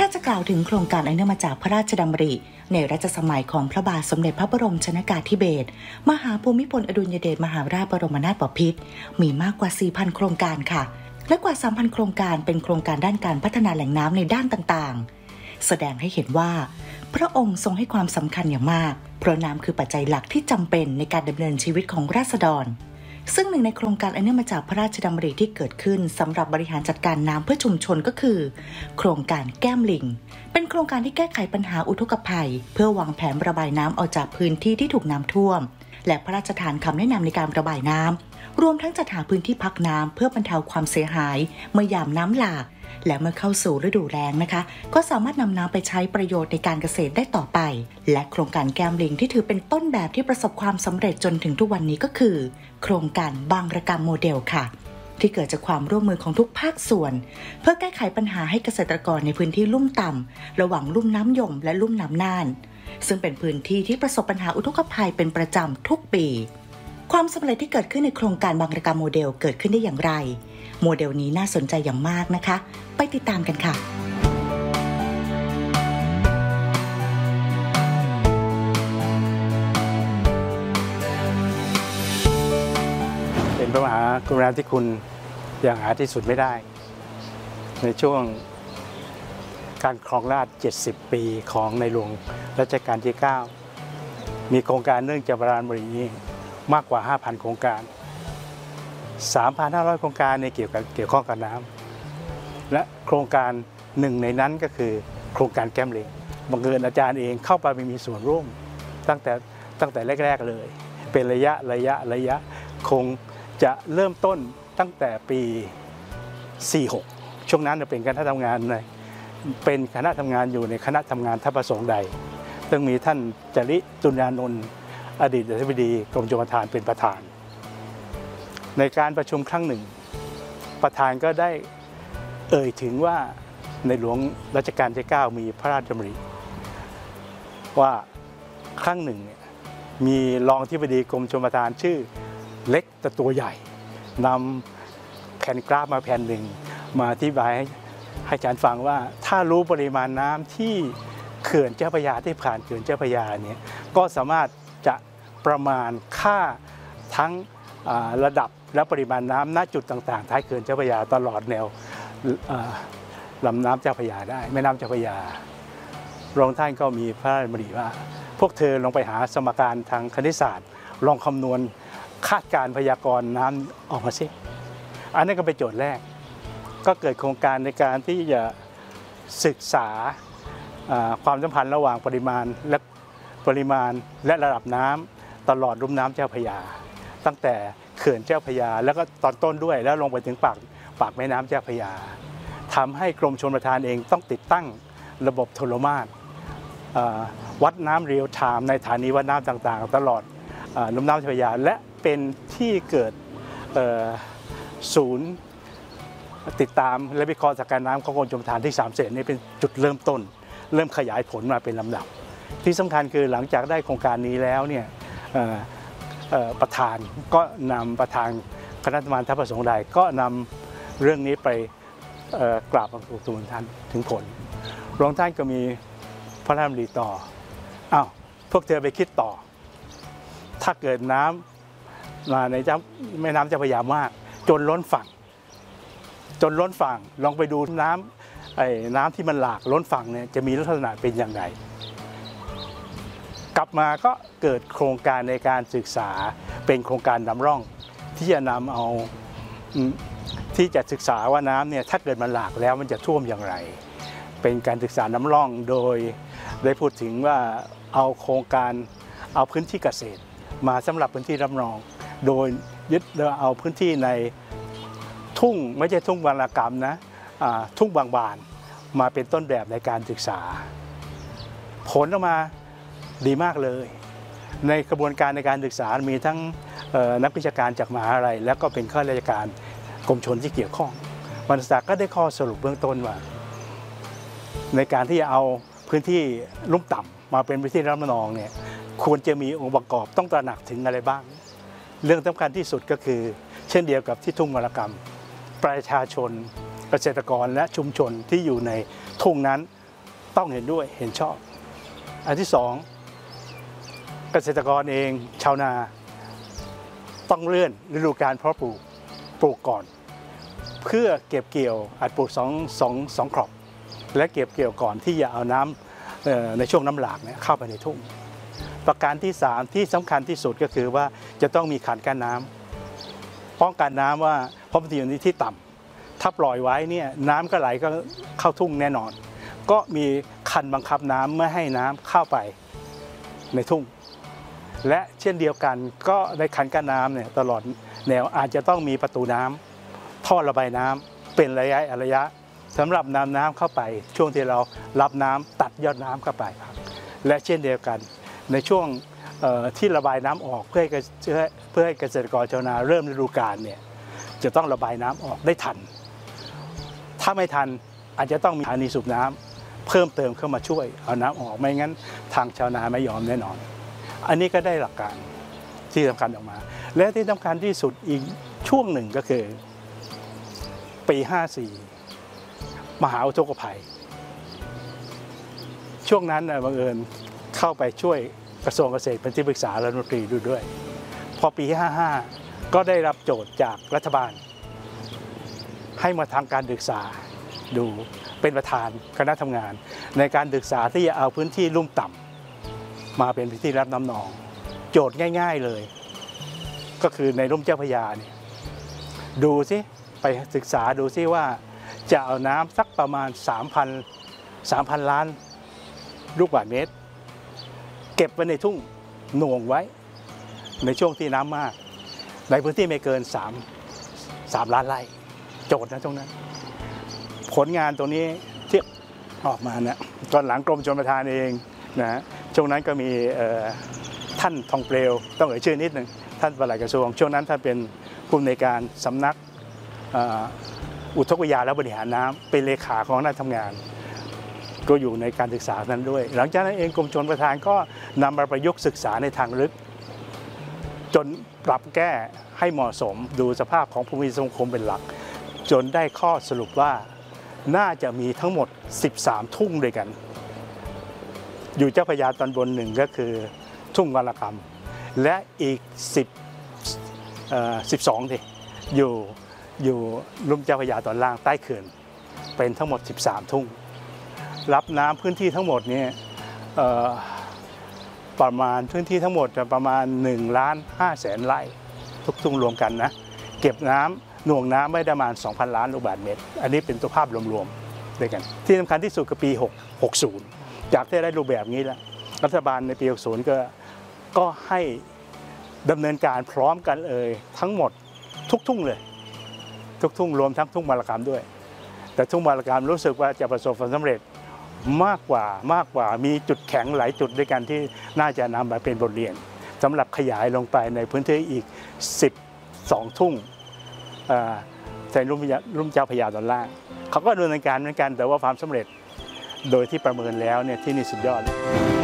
าจะกล่าวถึงโครงการอันเนื่องมาจากพระราชดำริในรัชสมัยของพระบาทสมเด็จพระบรมชนกาธิเบศรมหาภูมิพลอดุลยเดชมหาราชบรมนาถบพิตรมีมากกว่า 4,000 โครงการค่ะและกว่า 3,000 โครงการเป็นโครงการด้านการพัฒนาแหล่งน้ำในด้านต่างๆแสดงให้เห็นว่าพระองค์ทรงให้ความสำคัญอย่างมากเพราะน้ำคือปัจจัยหลักที่จำเป็นในการดำเนินชีวิตของราษฎรซึ่งหนึ่งในโครงการอันเนื่องมาจากพระราชดำริที่เกิดขึ้นสำหรับบริหารจัดการน้ำเพื่อชุมชนก็คือโครงการแก้มลิงเป็นโครงการที่แก้ไขปัญหาอุทกภัยเพื่อวางแผนระบายน้ำออกจากพื้นที่ที่ถูกน้ำท่วมและพระราชทานคำแนะนำในการระบายน้ำรวมทั้งจัดหาพื้นที่พักน้ำเพื่อบรรเทาความเสียหายเมื่อยามน้ำหลากและเมื่อเข้าสู่ฤดูแล้งนะคะก็สามารถนำน้ำไปใช้ประโยชน์ในการเกษตรได้ต่อไปและโครงการแก้มลิงที่ถือเป็นต้นแบบที่ประสบความสำเร็จจนถึงทุกวันนี้ก็คือโครงการบางระกำโมเดลค่ะที่เกิดจากความร่วมมือของทุกภาคส่วนเพื่อแก้ไขปัญหาให้เกษตรกรในพื้นที่ลุ่มต่ำระหว่างลุ่มน้ำยมและลุ่มน้ำน่านซึ่งเป็นพื้นที่ที่ประสบปัญหาอุทกภัยเป็นประจำทุกปีความสำเร็จที่เกิดขึ้นในโครงการบางระกำโมเดลเกิดขึ้นได้อย่างไรโมเดลนี้น่าสนใจอย่างมากนะคะไปติดตามกันค่ะเป็นพระมหากรุณาธิคุณอย่างหาที่สุดไม่ได้ในช่วงการครองราชย์70 ปีของในหลวงรัชกาลที่ 9 มีโครงการเนื่องจากพระราชดำรินี้มากกว่า 5,000 โครงการ 3,500 โครงการในเกี่ยวข้องกับน้ำและโครงการหนึ่งในนั้นก็คือโครงการแก้มลิงบังเอิญอาจารย์เองเข้าไปมีส่วนร่วมตั้งแต่แรกๆเลยเป็นระยะคงจะเริ่มต้นตั้งแต่ปี 46 ช่วงนั้นเป็นคณะทำงานอยู่ในคณะทำงานทัพประสงค์ใดซึ่งมีท่านจริตุลานนท์อดีตอธิบดีกรมชลประทานเป็นประธานในการประชุมครั้งหนึ่งประธานก็ได้เอ่ยถึงว่าในหลวงรัชกาลที่ 9 มีพระราชดำริว่าครั้งหนึ่งมีรองอธิบดีกรมชลประทานชื่อเล็กแต่ตัวใหญ่นำแผ่นกราฟมาแผ่นหนึ่งมาอธิบายให้อาจารย์ฟังว่าถ้ารู้ปริมาณน้ำที่เขื่อนเจ้าพระยาที่ผ่านเขื่อนเจ้าพระยาเนี่ยก็สามารถจะประมาณค่าทั้งระดับและปริมาณน้ำณจุดต่างๆท้ายเขื่อนเจ้าพระยาตลอดแนวลำน้ำเจ้าพระยาได้แม่น้ำเจ้าพระยารองท่านก็มีพระราชดำริว่าพวกเธอลงไปหาสมการทางคณิตศาสตร์ลองคำนวณคาดการณ์พยากรณ์น้ำออกมาสิอันนี้ก็เป็นโจทย์แรกก็เกิดโครงการในการที่จะศึกษาความสัมพันธ์ระหว่างปริมาณและระดับน้ำตลอดลุ่มน้ำเจ้าพระยาตั้งแต่เขื่อนเจ้าพระยาแล้วก็ตอนต้นด้วยแล้วลงไปถึงปากแม่น้ำเจ้าพระยาทำให้กรมชลประทานเองต้องติดตั้งระบบโทรมาตรวัดน้ำเรียลไทม์ในสถานีวัดน้ำต่างๆตลอดลุ่มน้ำเจ้าพระยาและเป็นที่เกิดศูนย์ติดตามและวิเคราะห์สถานการณ์น้ำของกรมชลประทานที่3 เสนนี่เป็นจุดเริ่มต้นเริ่มขยายผลมาเป็นลำดับที่สำคัญคือหลังจากได้โครงการนี้แล้วเนี่ยประธานก็นำประธานคณะทำงานทัพประสงค์ใดก็นำเรื่องนี้ไปกราบบังคมทูลท่านถึงผลรองท่านก็มีพระราชดำริต่อพวกเธอไปคิดต่อถ้าเกิดน้ำมาในแม่น้ำเจ้าพระยามากจนล้นฝั่งลองไปดูน้ำที่มันหลากล้นฝั่งเนี่ยจะมีลักษณะเป็นอย่างไรกลับมาก็เกิดโครงการในการศึกษาเป็นโครงการนำร่องที่จะนำเอาที่จะศึกษาว่าน้ำเนี่ยถ้าเกิดมันหลากแล้วมันจะท่วมอย่างไรเป็นการศึกษานำร่องโดยได้พูดถึงว่าเอาโครงการเอาพื้นที่เกษตรมาสำหรับพื้นที่รับรองโดยยึดเอาพื้นที่ในทุ่งไม่ใช่ทุ่งบางระกำนะทุ่งบางบานมาเป็นต้นแบบในการศึกษาผลออกมาดีมากเลยในกระบวนการในการศึกษามีทั้งนักวิชาการจากมหาวิทยาลัยแล้วก็เป็นข้าราชการกรมชลที่เกี่ยวข้องบรรณาธิการก็ได้ข้อสรุปเบื้องต้นว่าในการที่จะเอาพื้นที่ลุ่มต่ำมาเป็นพื้นที่รับรองเนี่ยควรจะมีองค์ประกอบต้องตระหนักถึงอะไรบ้างเรื่องสำคัญที่สุดก็คือเช่นเดียวกับที่ทุ่งบางระกำประชาชนเกษตรกรและชุมชนที่อยู่ในทุ่งนั้นต้องเห็นด้วยเห็นชอบอันที่2เกษตรกรเองชาวนาต้องเลื่อนฤดูกาลเพาะปลูกก่อนเพื่อเก็บเกี่ยวอาจปลูกสองครอบและเก็บเกี่ยวก่อนที่จะเอาน้ำในช่วงน้ำหลากเนี่ยเข้าไปในทุ่งประการที่3ที่สำคัญที่สุดก็คือว่าจะต้องมีขันกั้นน้ำป้องกันน้ำว่าเพราะมันอยู่ในที่ต่ำถ้าปล่อยไว้เนี่ยน้ำก็ไหลก็เข้าทุ่งแน่นอนก็มีคันบังคับน้ำไม่ให้น้ำเข้าไปในทุ่งและเช่นเดียวกันก็ในคันกั้นน้ำเนี่ยตลอดแนวอาจจะต้องมีประตูน้ำท่อระบายน้ำเป็นระยะสำหรับนำน้ำเข้าไปช่วงที่เรารับน้ำตัดยอดน้ำเข้าไปและเช่นเดียวกันในช่วงที่ระบายน้ำออกเพื่อให้เกษตรกรชาวนาเริ่มฤดูกาลเนี่ยจะต้องระบายน้ำออกได้ทันถ้าไม่ทันอาจจะต้องมีสถานีสูบน้ำเพิ่มเติมเข้ามาช่วยเอาน้ำออกไม่งั้นทางชาวนาไม่ยอมแน่นอนอันนี้ก็ได้หลักการที่สำคัญออกมาและที่สำคัญที่สุดอีกช่วงหนึ่งก็คือปี54มหาอุทกภัยช่วงนั้นบังเอิญเข้าไปช่วยกระทรวงเกษตรเป็นที่ปรึกษารัฐมนตรีด้วยพอปี55ก็ได้รับโจทย์จากรัฐบาลให้มาทางการศึกษาดูเป็นประธานคณะทำงานในการศึกษาที่จะเอาพื้นที่ลุ่มต่ำมาเป็นพื้นที่รับน้ำนองโจทย์ง่ายๆเลยก็คือในลุ่มเจ้าพระยาเนี่ยดูสิไปศึกษาดูสิว่าจะเอาน้ำสักประมาณ 3,000 ล้านลูกบาศก์เมตรเก็บไว้ในทุ่งหน่วงไว้ในช่วงที่น้ำมากในพื้นที่ไม่เกิน3 ล้านไร่โจทย์นะตรงนั้นผลงานตรงนี้ที่ออกมาเนี่ยตอนหลังกรมชลประทานเองนะช่วงนั้นก็มีท่านทองเปลวต้องเอ่ยชื่อนิดหนึ่งท่านปลัดกระทรวงช่วงนั้นท่านเป็นผู้อำนวยการสำนักอุทกวิทยาและบริหารน้ำเป็นเลขาของคณะทำงานก็อยู่ในการศึกษานั้นด้วยหลังจากนั้นเองกรมชลประทานก็นำมาประยุกต์ศึกษาในทางลึกจนปรับแก้ให้เหมาะสมดูสภาพของภูมิสังคมเป็นหลักจนได้ข้อสรุปว่าน่าจะมีทั้งหมด13ทุ่งด้วยกันอยู่เจ้าพระยาตอนบนหนึ่งก็คือทุ่งวรกรรมและอีก12ที่อยู่ลุ่มเจ้าพระยาตอนล่างใต้เขื่อนเป็นทั้งหมด13ทุ่งรับน้ำพื้นที่ทั้งหมดนี่ประมาณพื้นที่ทั้งหมดประมาณ1,500,000 ไร่ทุกทุ่งรวมกันนะเก็บน้ำหน่วงน้ำไม่ได้ประมาณ 2,000 ล้านลูกบาศก์เมตรอันนี้เป็นตัวภาพรวมๆด้วยกันที่สำคัญที่สุดคือปี60จากที่ได้รูปแบบนี้แล้วรัฐบาลในปี60ก็ให้ดำเนินการพร้อมกันทั้งหมดทุกทุ่งเลยทุกทุ่งรวมทั้งทุ่งวรกรรมด้วยแต่ทุ่งวรกรรมรู้สึกว่าจะประสบความสำเร็จมากกว่ามีจุดแข็งหลายจุดด้วยกันที่น่าจะนำมาเป็นบทเรียนสำหรับขยายลงไปในพื้นที่อีก12ทุ่งในลุ่มเจ้าพระยาตอนล่างเขาก็ดำเนินการเหมือนกันแต่ว่าความสำเร็จโดยที่ประเมินแล้วเนี่ยที่นี่สุดยอด